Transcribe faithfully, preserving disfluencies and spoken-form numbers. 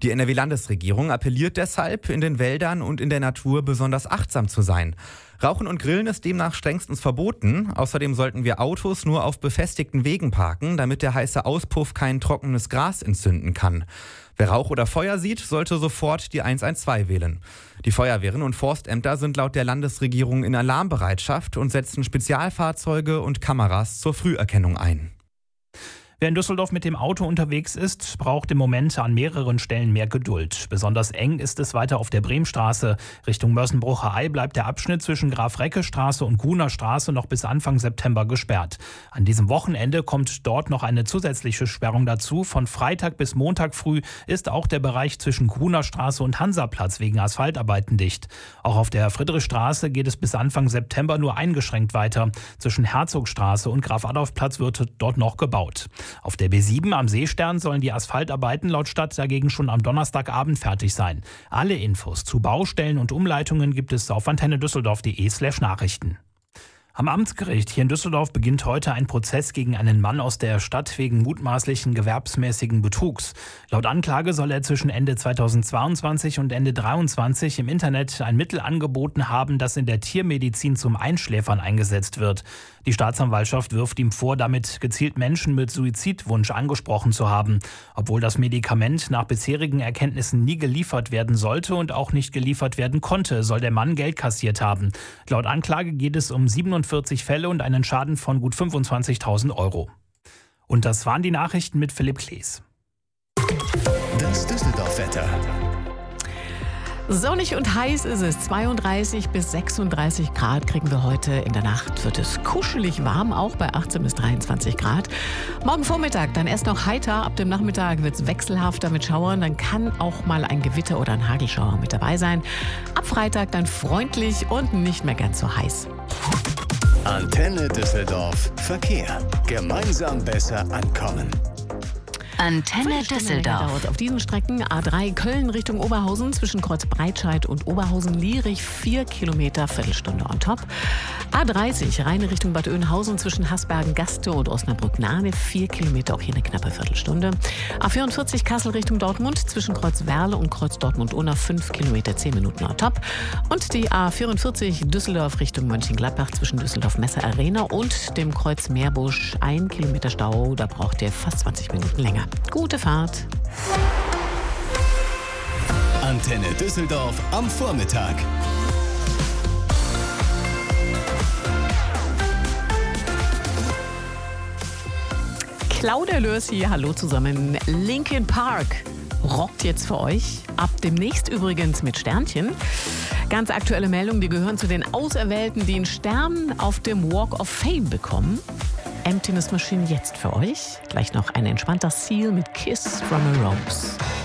Die N R W-Landesregierung appelliert deshalb, in den Wäldern und in der Natur besonders achtsam zu sein. Rauchen und Grillen ist demnach strengstens verboten. Außerdem sollten wir Autos nur auf befestigten Wegen parken, damit der heiße Auspuff kein trockenes Gras entzünden kann. Wer Rauch oder Feuer sieht, sollte sofort die eins eins zwei wählen. Die Feuerwehren und Forstämter sind laut der Landesregierung in Alarmbereitschaft und setzen Spezialfahrzeuge und Kameras zur Früherkennung ein. Wer in Düsseldorf mit dem Auto unterwegs ist, braucht im Moment an mehreren Stellen mehr Geduld. Besonders eng ist es weiter auf der Bremstraße. Richtung Mörsenbrucher Ei bleibt der Abschnitt zwischen Graf-Recke-Straße und Gruner Straße noch bis Anfang September gesperrt. An diesem Wochenende kommt dort noch eine zusätzliche Sperrung dazu. Von Freitag bis Montag früh ist auch der Bereich zwischen Gruner Straße und Hansaplatz wegen Asphaltarbeiten dicht. Auch auf der Friedrichstraße geht es bis Anfang September nur eingeschränkt weiter. Zwischen Herzogstraße und Graf-Adolf-Platz wird dort noch gebaut. Auf der B sieben am Seestern sollen die Asphaltarbeiten laut Stadt dagegen schon am Donnerstagabend fertig sein. Alle Infos zu Baustellen und Umleitungen gibt es auf antennedüsseldorf.de slash Nachrichten. Am Amtsgericht hier in Düsseldorf beginnt heute ein Prozess gegen einen Mann aus der Stadt wegen mutmaßlichen gewerbsmäßigen Betrugs. Laut Anklage soll er zwischen Ende zweitausendzweiundzwanzig und Ende dreiundzwanzig im Internet ein Mittel angeboten haben, das in der Tiermedizin zum Einschläfern eingesetzt wird. Die Staatsanwaltschaft wirft ihm vor, damit gezielt Menschen mit Suizidwunsch angesprochen zu haben. Obwohl das Medikament nach bisherigen Erkenntnissen nie geliefert werden sollte und auch nicht geliefert werden konnte, soll der Mann Geld kassiert haben. Laut Anklage geht es um siebenundvierzig Fälle und einen Schaden von gut fünfundzwanzigtausend Euro. Und das waren die Nachrichten mit Philipp Klees. Das Düsseldorf-Wetter. Sonnig und heiß ist es. zweiunddreißig bis sechsunddreißig Grad kriegen wir heute. In der Nacht wird es kuschelig warm, auch bei achtzehn bis dreiundzwanzig Grad. Morgen Vormittag dann erst noch heiter. Ab dem Nachmittag wird es wechselhafter mit Schauern. Dann kann auch mal ein Gewitter oder ein Hagelschauer mit dabei sein. Ab Freitag dann freundlich und nicht mehr ganz so heiß. Antenne Düsseldorf Verkehr. Gemeinsam besser ankommen. Antenne Düsseldorf. Auf diesen Strecken A drei Köln Richtung Oberhausen zwischen Kreuz Breitscheid und Oberhausen-Lierich vier Kilometer, Viertelstunde on top. A dreißig Rheine Richtung Bad Oeynhausen zwischen Hasbergen-Gaste und Osnabrück-Nahne vier Kilometer, auch hier eine knappe Viertelstunde. A vierundvierzig Kassel Richtung Dortmund zwischen Kreuz Werle und Kreuz Dortmund-Unna fünf Kilometer, zehn Minuten on top. Und die A vierundvierzig Düsseldorf Richtung Mönchengladbach zwischen Düsseldorf-Messe Arena und dem Kreuz Meerbusch ein Kilometer Stau, da braucht ihr fast zwanzig Minuten länger. Gute Fahrt. Antenne Düsseldorf am Vormittag. Claudia Lörs hier, hallo zusammen. Linkin Park rockt jetzt für euch. Ab demnächst übrigens mit Sternchen. Ganz aktuelle Meldung, die gehören zu den Auserwählten, die einen Stern auf dem Walk of Fame bekommen. Emptiness Machine jetzt für euch. Gleich noch ein entspannter Seal mit Kiss from a Rose.